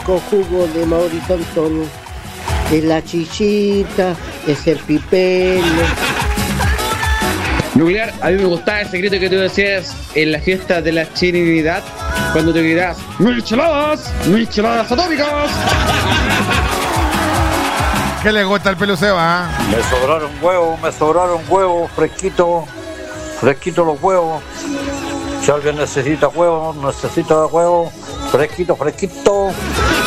con jugo de Mauricio Antonio. Es la chichita, es el pipelo. Nuclear, a mí me gustaba el secreto que tú decías en la fiesta de la Trinidad, cuando te gritas micheladas atómicas. ¿Qué le gusta el peluceo, ah? Me sobraron huevos, fresquitos los huevos. Si alguien necesita huevos, fresquito.